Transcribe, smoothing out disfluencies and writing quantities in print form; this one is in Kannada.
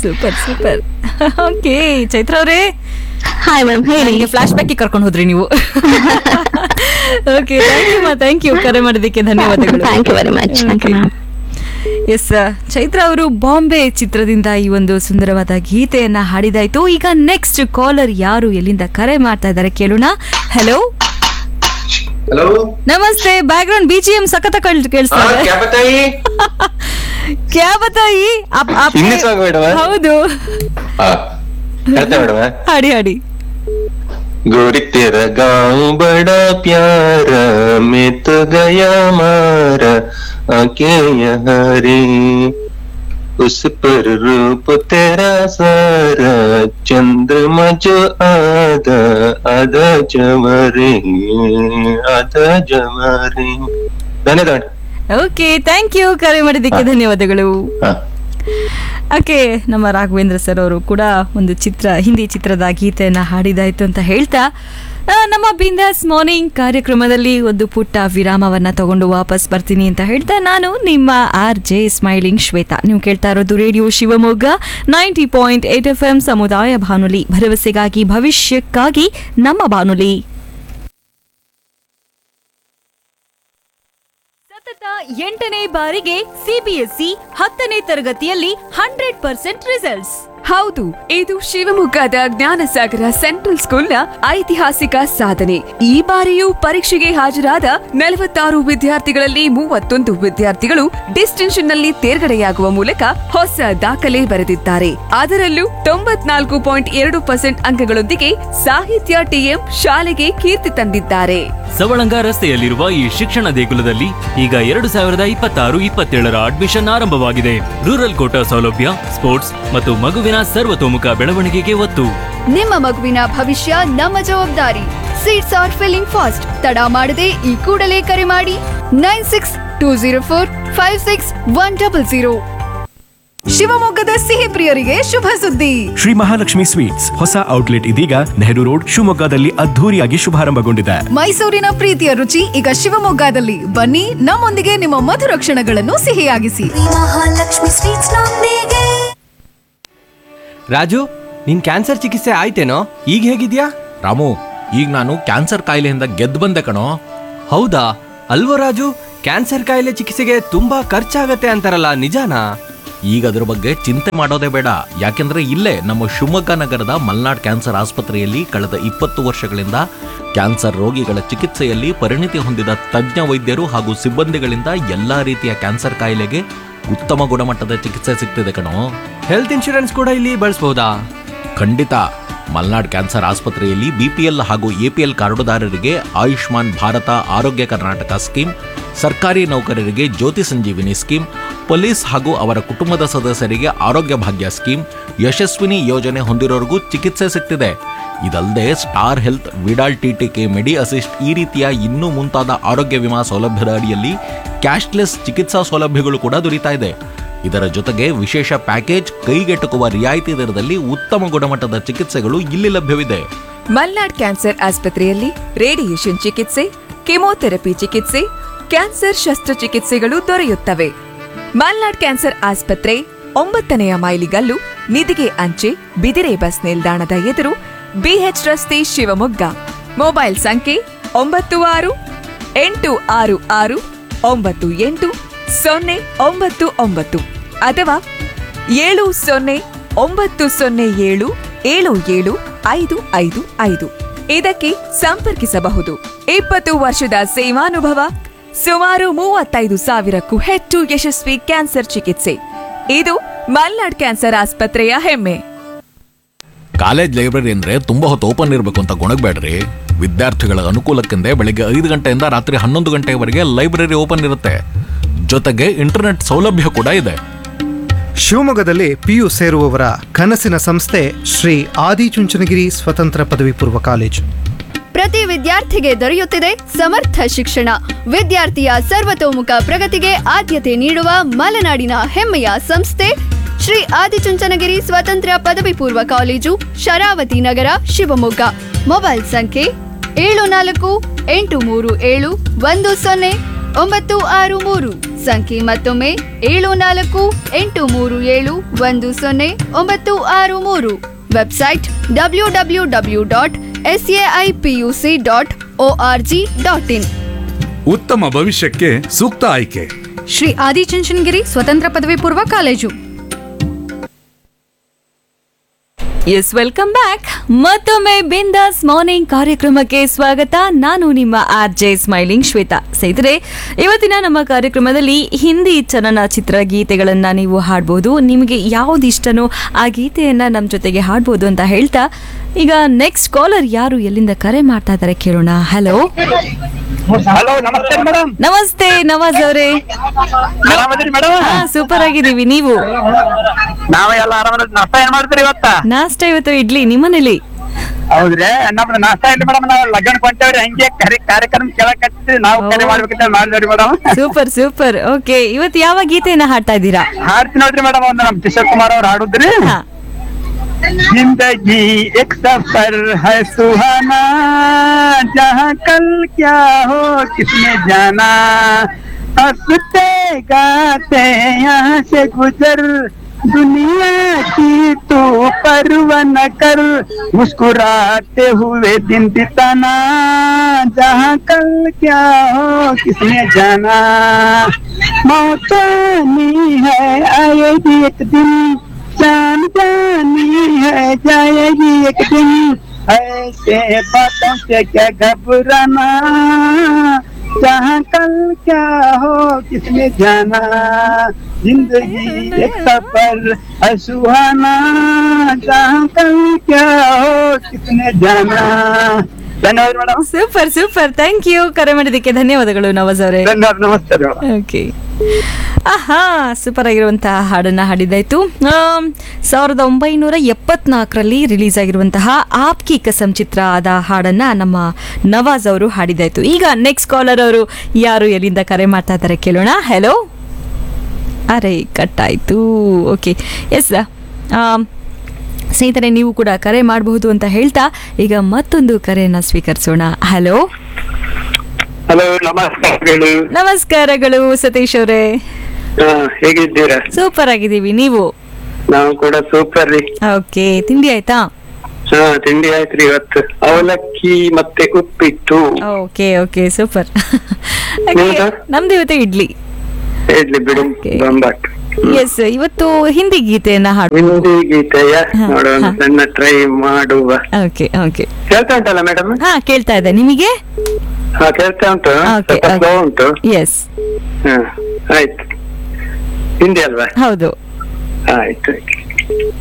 Super super. ಓಕೆ ಚೈತ್ರ ಅವರೇ, ಹಾಯ್ ಮ್ಯಾಮ್, ಹೇಳಿ. ಫ್ಲಾಶ್ ಬ್ಯಾಕ್ ಕರ್ಕೊಂಡು ಹೋದ್ರಿ ನೀವು. ಓಕೆ, ಥ್ಯಾಂಕ್ ಯು ಕರೆ ಮಾಡೋದಕ್ಕೆ ಧನ್ಯವಾದಗಳು. Thank you very much. Thank you ma'am. S, Chaitra ಅವರು ಬಾಂಬೆ ಚಿತ್ರದಿಂದ ಈ ಒಂದು ಸುಂದರವಾದ ಗೀತೆಯನ್ನ ಹಾಡಿದಾಯ್ತು. ಈಗ ನೆಕ್ಸ್ಟ್ ಕಾಲರ್ ಯಾರು, ಎಲ್ಲಿಂದ ಕರೆ ಮಾಡ್ತಾ ಇದ್ದಾರೆ ಕೇಳೋಣ. ಹಲೋ हेलो, ನಮಸ್ತೆ. ಬ್ಯಾಕ್ ಗ್ರೌಂಡ್ BGM ಸಖತ್ ಕೇಳಿಸ್ತಾ हाँ ಇದೆ. क्या बताइए? ಕ್ಯಾ ಬತಾಯಿ? हिंदी सॉन्ग मैडम है? ಹೌದು, हाँ कहते मैडम है। ಹಾಡಿ ಹಾಡಿ. गोरी तेरा गाँव बड़ा प्यारा, मैं तो गया मारा आके यहाँ रे, उस पर रूप तेरा सारा, चंद्रमा जो आधा आधा जमरे आधा जमरे। धन्यवाद। ಓಕೆ, ಥ್ಯಾಂಕ್ ಯು ಕರೆ ಮಾಡಿದ್ದಕ್ಕೆ ಧನ್ಯವಾದಗಳು. हाँ ಓಕೆ, ನಮ್ಮ ರಾಘವೇಂದ್ರ ಸರ್ ಅವರು ಕೂಡ ಒಂದು ಹಿಂದಿ ಚಿತ್ರದ ಗೀತೆಯನ್ನ ಹಾಡಿದಾಯ್ತು ಅಂತ ಹೇಳ್ತಾ ನಮ್ಮ ಬಿಂದಾಸ್ ಮಾರ್ನಿಂಗ್ ಕಾರ್ಯಕ್ರಮದಲ್ಲಿ ಒಂದು ಪುಟ್ಟ ವಿರಾಮವನ್ನ ತಗೊಂಡು ವಾಪಸ್ ಬರ್ತೀನಿ ಅಂತ ಹೇಳ್ತಾ ನಾನು ನಿಮ್ಮ RJ ಸ್ಮೈಲಿಂಗ್ ಶ್ವೇತಾ. ನೀವು ಕೇಳ್ತಾ ಇರೋದು ರೇಡಿಯೋ ಶಿವಮೊಗ್ಗ 90.8 FM ಸಮುದಾಯ ಬಾನುಲಿ, ಭರವಸೆಗಾಗಿ ಭವಿಷ್ಯಕ್ಕಾಗಿ ನಮ್ಮ ಬಾನುಲಿ. ಸತತ 8ನೇ ಬಾರಿಗೆ CBSE 10ನೇ ತರಗತಿಯಲ್ಲಿ 100% ರಿಸಲ್ಟ್ಸ್. ಹೌದು, ಇದು ಶಿವಮೊಗ್ಗದ ಜ್ಞಾನಸಾಗರ ಸೆಂಟ್ರಲ್ ಸ್ಕೂಲ್ನ ಐತಿಹಾಸಿಕ ಸಾಧನೆ. ಈ ಬಾರಿಯೂ ಪರೀಕ್ಷೆಗೆ ಹಾಜರಾದ 46 ವಿದ್ಯಾರ್ಥಿಗಳಲ್ಲಿ 31 ವಿದ್ಯಾರ್ಥಿಗಳು ಡಿಸ್ಟಿಂಕ್ಷನ್ ನಲ್ಲಿ ತೇರ್ಗಡೆಯಾಗುವ ಮೂಲಕ ಹೊಸ ದಾಖಲೆ ಬರೆದಿದ್ದಾರೆ. ಅದರಲ್ಲೂ 94.2% ಅಂಕಗಳೊಂದಿಗೆ ಸಾಹಿತ್ಯ TM ಶಾಲೆಗೆ ಕೀರ್ತಿ ತಂದಿದ್ದಾರೆ. ಸವಳಂಗ ರಸ್ತೆಯಲ್ಲಿರುವ ಈ ಶಿಕ್ಷಣ ದೇಗುಲದಲ್ಲಿ ಈಗ 2026-27 ಅಡ್ಮಿಷನ್ ಆರಂಭವಾಗಿದೆ. ರೂರಲ್ ಕೋಟಾ ಸೌಲಭ್ಯ, ಸ್ಪೋರ್ಟ್ಸ್ ಮತ್ತು ಮಗುವಿನ ಸರ್ವತೋಮುಖ ಬೆಳವಣಿಗೆಗೆ ಒತ್ತು. ನಿಮ್ಮ ಮಗುವಿನ ಭವಿಷ್ಯ ನಮ್ಮ ಜವಾಬ್ದಾರಿ. Seats R filling fast. ತಡ ಮಾಡದೆ ಈ ಕೂಡಲೇ ಕರೆ ಮಾಡಿ 9620456100. ಶಿವಮೊಗ್ಗದ ಸಿಹಿ ಪ್ರಿಯರಿಗೆ ಶುಭ ಸುದ್ದಿ. ಶ್ರೀ ಮಹಾಲಕ್ಷ್ಮಿ ಸ್ವೀಟ್ಸ್ ಹೊಸ ಔಟ್ಲೆಟ್ ಇದೀಗ ನೆಹರು ರೋಡ್ ಶಿವಮೊಗ್ಗದಲ್ಲಿ ಅದ್ಧೂರಿಯಾಗಿ ಶುಭಾರಂಭಗೊಂಡಿದೆ. ಮೈಸೂರಿನ ಪ್ರೀತಿಯ ರುಚಿ ಈಗ ಶಿವಮೊಗ್ಗದಲ್ಲಿ. ಬನ್ನಿ, ನಮ್ಮೊಂದಿಗೆ ನಿಮ್ಮ ಮಧುರ ಕ್ಷಣಗಳನ್ನು ಸಿಹಿಯಾಗಿಸಿ. ರಾಜು, ನಿನ್ ಕ್ಯಾನ್ಸರ್ ಚಿಕಿತ್ಸೆ ಆಯ್ತೇನೋ? ಈಗ ಹೇಗಿದ್ಯಾ? ರಾಮು, ಈಗ ನಾನು ಕ್ಯಾನ್ಸರ್ ಕಾಯಿಲೆಯಿಂದ ಗೆದ್ದು ಬಂದೆ ಕಣೋ. ಹೌದಾ? ಅಲ್ವೋ ರಾಜು, ಕ್ಯಾನ್ಸರ್ ಕಾಯಿಲೆ ಚಿಕಿತ್ಸೆಗೆ ತುಂಬಾ ಖರ್ಚಾಗತ್ತೆ ಅಂತಾರಲ್ಲ, ನಿಜಾನಾ? ಈಗ ಅದ್ರ ಬಗ್ಗೆ ಚಿಂತೆ ಮಾಡೋದೇ ಬೇಡ. ಯಾಕೆಂದ್ರೆ ಇಲ್ಲೇ ನಮ್ಮ ಶಿವಮೊಗ್ಗ ನಗರದ ಮಲ್ನಾಡ್ ಕ್ಯಾನ್ಸರ್ ಆಸ್ಪತ್ರೆಯಲ್ಲಿ ಕಳೆದ 20 ವರ್ಷಗಳಿಂದ ಕ್ಯಾನ್ಸರ್ ರೋಗಿಗಳ ಚಿಕಿತ್ಸೆಯಲ್ಲಿ ಪರಿಣಿತಿ ಹೊಂದಿದ ತಜ್ಞ ವೈದ್ಯರು ಹಾಗೂ ಸಿಬ್ಬಂದಿಗಳಿಂದ ಎಲ್ಲಾ ರೀತಿಯ ಕ್ಯಾನ್ಸರ್ ಕಾಯಿಲೆಗೆ ಉತ್ತಮ ಗುಣಮಟ್ಟದ ಚಿಕಿತ್ಸೆ ಸಿಗ್ತಿದೆ ಕಣೋ. ಹೆಲ್ತ್ ಇನ್ಶೂರೆನ್ಸ್ ಕೂಡ ಇಲ್ಲಿ ಬಳಸಬಹುದಾ? ಖಂಡಿತ. ಮಲ್ನಾಡ್ ಕ್ಯಾನ್ಸರ್ ಆಸ್ಪತ್ರೆಯಲ್ಲಿ BPL ಹಾಗೂ APL ಕಾರ್ಡುದಾರರಿಗೆ ಆಯುಷ್ಮಾನ್ ಭಾರತ ಆರೋಗ್ಯ ಕರ್ನಾಟಕ ಸ್ಕೀಮ್, ಸರ್ಕಾರಿ ನೌಕರರಿಗೆ ಜ್ಯೋತಿ ಸಂಜೀವಿನಿ ಸ್ಕೀಮ್, ಪೊಲೀಸ್ ಹಾಗೂ ಅವರ ಕುಟುಂಬದ ಸದಸ್ಯರಿಗೆ ಆರೋಗ್ಯ ಭಾಗ್ಯ ಸ್ಕೀಮ್, ಯಶಸ್ವಿನಿ ಯೋಜನೆ ಹೊಂದಿರೋರಿಗೂ ಚಿಕಿತ್ಸೆ ಸಿಗ್ತಿದೆ. ಇದಲ್ಲದೆ ಸ್ಟಾರ್ ಹೆಲ್ತ್, ವಿಡಾಲ್ TTK, ಮೆಡಿ ಅಸಿಸ್ಟ್ ಈ ರೀತಿಯ ಇನ್ನೂ ಮುಂತಾದ ಆರೋಗ್ಯ ವಿಮಾ ಸೌಲಭ್ಯದ ಅಡಿಯಲ್ಲಿ ಕ್ಯಾಶ್ಲೆಸ್ ಚಿಕಿತ್ಸಾ ಸೌಲಭ್ಯಗಳು ಕೂಡ ದೊರೀತಾ ಇದೆ. ಇದರ ಜೊತೆಗೆ ವಿಶೇಷ ಪ್ಯಾಕೇಜ್, ಕೈಗೆಟುಕುವ ರಿಯಾಯಿತಿ ದರದಲ್ಲಿ ಉತ್ತಮ ಗುಣಮಟ್ಟದ ಚಿಕಿತ್ಸೆಗಳು ಇಲ್ಲಿ ಲಭ್ಯವಿದೆ. ಮಲ್ನಾಡ್ ಕ್ಯಾನ್ಸರ್ ಆಸ್ಪತ್ರೆಯಲ್ಲಿ ರೇಡಿಯೇಷನ್ ಚಿಕಿತ್ಸೆ, ಕೆಮೊಥೆರಪಿ ಚಿಕಿತ್ಸೆ, ಕ್ಯಾನ್ಸರ್ ಶಸ್ತ್ರಚಿಕಿತ್ಸೆಗಳು ದೊರೆಯುತ್ತವೆ. ಮಲ್ನಾಡ್ ಕ್ಯಾನ್ಸರ್ ಆಸ್ಪತ್ರೆ 9ನೇ ಮೈಲಿಗಲ್ಲು, ನಿಧಿಗೆ ಅಂಚೆ, ಬಿದಿರೆ ಬಸ್ ನಿಲ್ದಾಣದ ಎದುರು, BH ರಸ್ತೆ, ಶಿವಮೊಗ್ಗ. ಮೊಬೈಲ್ ಸಂಖ್ಯೆ 9668989099 ಅಥವಾ 7090077755. ಇದಕ್ಕೆ ಸಂಪರ್ಕಿಸಬಹುದು. 20 ವರ್ಷದ ಸೇವಾನುಭವ, ಸುಮಾರು 35,000ಕ್ಕೂ ಹೆಚ್ಚು ಯಶಸ್ವಿ ಕ್ಯಾನ್ಸರ್ ಚಿಕಿತ್ಸೆ. ಇದು ಮಲ್ನಾಡ್ ಕ್ಯಾನ್ಸರ್ ಆಸ್ಪತ್ರೆಯ ಹೆಮ್ಮೆ. ಕಾಲೇಜ್ ಲೈಬ್ರರಿ ಅಂದ್ರೆ ತುಂಬಾ ಹೊತ್ತು ಓಪನ್ ಇರಬೇಕು ಅಂತ ಗೊಣಗಬೇಡ್ರಿ. ವಿದ್ಯಾರ್ಥಿಗಳ ಅನುಕೂಲಕ್ಕೆಂದೇ ಬೆಳಿಗ್ಗೆ 5 ಗಂಟೆಯಿಂದ ರಾತ್ರಿ 11 ಗಂಟೆವರೆಗೆ ಲೈಬ್ರರಿ ಓಪನ್ ಇರುತ್ತೆ. ಜೊತೆಗೆ ಇಂಟರ್ನೆಟ್ ಸೌಲಭ್ಯ ಕೂಡ ಇದೆ. ಶಿವಮೊಗ್ಗದಲ್ಲಿ PU ಸೇರುವವರ ಕನಸಿನ ಸಂಸ್ಥೆ ಶ್ರೀ ಆದಿಚುಂಚನಗಿರಿ ಸ್ವತಂತ್ರ ಪದವಿ ಪೂರ್ವ ಕಾಲೇಜು. ಪ್ರತಿ ವಿದ್ಯಾರ್ಥಿಗೆ ದೊರೆಯುತ್ತಿದೆ ಸಮರ್ಥ ಶಿಕ್ಷಣ. ವಿದ್ಯಾರ್ಥಿಯ ಸರ್ವತೋಮುಖ ಪ್ರಗತಿಗೆ ಆದ್ಯತೆ ನೀಡುವ ಮಲೆನಾಡಿನ ಹೆಮ್ಮೆಯ ಸಂಸ್ಥೆ ಶ್ರೀ ಆದಿಚುಂಚನಗಿರಿ ಸ್ವತಂತ್ರ ಪದವಿ ಪೂರ್ವ ಕಾಲೇಜು, ಶರಾವತಿ ನಗರ, ಶಿವಮೊಗ್ಗ. ಮೊಬೈಲ್ ಸಂಖ್ಯೆ 7483710963. ಸಂಖ್ಯೆ ಮತ್ತೊಮ್ಮೆ 7483710963. Website www.saipuc.org.in. ಉತ್ತಮ ಭವಿಷ್ಯಕ್ಕೆ ಸೂಕ್ತ ಆಯ್ಕೆ. ಶ್ರೀ ಆದಿಚುಂಚನಗಿರಿ ಸ್ವತಂತ್ರ ಪದವಿ ಪೂರ್ವ ಕಾಲೇಜು. S, welcome back. ಮತ್ತೊಮ್ಮೆ ಬಿಂದಾಸ್ ಮಾರ್ನಿಂಗ್ ಕಾರ್ಯಕ್ರಮಕ್ಕೆ ಸ್ವಾಗತ. ನಾನು ನಿಮ್ಮ RJ ಸ್ಮೈಲಿಂಗ್ ಶ್ವೇತಾ. ಸ್ನೇಹಿತರೆ, ಇವತ್ತಿನ ನಮ್ಮ ಕಾರ್ಯಕ್ರಮದಲ್ಲಿ ಹಿಂದಿ ಚಲನಚಿತ್ರ ಗೀತೆಗಳನ್ನ ನೀವು ಹಾಡಬಹುದು. ನಿಮಗೆ ಯಾವ್ದು ಇಷ್ಟನೋ ಆ ಗೀತೆಯನ್ನ ನಮ್ಮ ಜೊತೆಗೆ ಹಾಡಬಹುದು ಅಂತ ಹೇಳ್ತಾ, ಈಗ ನೆಕ್ಸ್ಟ್ ಕಾಲರ್ ಯಾರು ಎಲ್ಲಿಂದ ಕರೆ ಮಾಡ್ತಾ ಇದ್ದಾರೆ ಕೇಳೋಣ. ಹಲೋ. ಹಲೋ, ನಮಸ್ತೆ ಮೇಡಮ್. ನಮಸ್ತೆ ನವಾಜ್ ಅವರೇ. ಸೂಪರ್ ಆಗಿದ್ದೀವಿ, ನೀವು? ನಾವೆಲ್ಲ ಆರಾಮ. ನಾಷ್ಟ ಏನ್ ಮಾಡ್ತೀರಿ ಇವತ್ತ? ನಾಷ್ಟ ಇವತ್ತು ಇಡ್ಲಿ. ನಿಮ್ಮನೇಲಿ? ಹೌದ್ರಿ, ನಮ್ದು ನಾಷ್ಟ ಇಲ್ಲ ಮೇಡಮ್. ನಾವು ಲಗ್ನಕ್ಕೆ ಹೊಂಟೇವ್ರಿ. ಹಂಗೆ ಕಾರ್ಯಕ್ರಮ ಕೇಳಕ್ ಹಚ್ಚಿದ್ರಿ, ನಾವು ಕರೆ ಮಾಡ್ಬೇಕಂತ ಮಾಡಿದ್ರಿ ಮೇಡಮ್. Super super. ಓಕೆ, ಇವತ್ತು ಯಾವ ಗೀತೆಯನ್ನ ಹಾಡ್ತಾ ಇದ್ದೀರಾ? ಹಾಡ್ತೀನಿ ನೋಡ್ರಿ ಮೇಡಮ್. ಒಂದು ನಮ್ ಕಿಶೋರ್ ಕುಮಾರ್ ಅವ್ರು ಹಾಡುದ್ರಿ. जिंदगी एक सफर है सुहाना, जहाँ कल क्या हो किसने जाना, हंसते गाते यहाँ से गुजर, दुनिया की तू परवाह न कर, मुस्कुराते हुए दिन बिताना, जहाँ कल क्या हो किसने जाना, मौत आनी है आएगी एक दिन, जान जानी है जाएगी एक दिन, ऐसे बातों से क्या घबराना, जहाँ कल क्या हो किसने जाना, जिंदगी एक सफर है सुहाना, जहाँ कल क्या हो किसने जाना. ಧನ್ಯವಾದ madam. Super super, thank you. ಕರೆ ಮಾಡಿದ್ದಕ್ಕೆ ಧನ್ಯವಾದಗಳು ನವಾಜ್ ಅವರೇ. ನಮಸ್ತೆ. ಓಕೆ, ಆಹಾ, ಸೂಪರ್ ಆಗಿರುವಂತಹ ಹಾಡನ್ನ ಹಾಡಿದಾಯ್ತು. 1974ರಲ್ಲಿ ರಿಲೀಸ್ ಆಗಿರುವಂತಹ ಆಪ್ಕಿ ಕಸಮ್ ಚಿತ್ರ ಆದ ಹಾಡನ್ನ ನಮ್ಮ ನವಾಜ್ ಅವರು ಹಾಡಿದಾಯ್ತು. ಈಗ ನೆಕ್ಸ್ಟ್ ಕಾಲರ್ ಅವರು ಯಾರು ಎಲ್ಲಿಂದ ಕರೆ ಮಾಡ್ತಾ ಇದ್ದಾರೆ ಕೇಳೋಣ. ಹಲೋ. ಅರೆ, ಕಟ್ ಆಯ್ತು. ಓಕೆ, ಎಸ್, ಸ್ನೇಹಿತರೆ, ನೀವು ಕೂಡ ಕರೆ ಮಾಡಬಹುದು ಅಂತ ಹೇಳ್ತಾ ಈಗ ಮತ್ತೊಂದು ಕರೆಯನ್ನ ಸ್ವೀಕರಿಸೋಣ. ಹಲೋ. ಹಲೋ, ನಮಸ್ಕಾರಗಳು. ನಮಸ್ಕಾರಗಳು ಸತೀಶ್ ಅವರೇ. ಹೇಗಿದ್ದೀರಾ? ಸೂಪರ್ ಆಗಿದ್ದೀವಿ, ನೀವು? ನಾವು ಕೂಡ ಸೂಪರ್ ರೀ. ಓಕೆ, ತಿಂಡಿ ಆಯ್ತಾ? ತಿಂಡಿ ಆಯ್ತ್ರಿ. ಇವತ್ತು ಅವಲಕ್ಕಿ ಮತ್ತೆ ಉಪ್ಪಿಟ್ಟು. Okay okay, super. ನಮ್ದು ಇವತ್ತು ಇಡ್ಲಿ. ಇಡ್ಲಿ ಬಿಡು, ಬಂಬಾಟ್. ಎಸ್, ಇವತ್ತು ಹಿಂದಿ ಗೀತೆಯನ್ನ ಹಾಡು. ಹಿಂದಿ ಗೀತೆಯ ನೋಡೋಣ, ಸಣ್ಣ ಟ್ರೈ ಮಾಡುವ. Okay okay. ಕೇಳ್ತಾ ಉಂಟಲ್ಲ ಮೇಡಮ್? ಹಾ, ಕೇಳ್ತಾ ಇದೆ. ನಿಮಗೆ? ಹಾ, ಕೇಳ್ತಾ ಉಂಟು. ಸ್ವಲ್ಪ ಉಂಟು. ಎಸ್. ಆಯ್ತು. ಹಿಂದಿ ಅಲ್ವಾ? ಹೌದು. ಆಯ್ತು.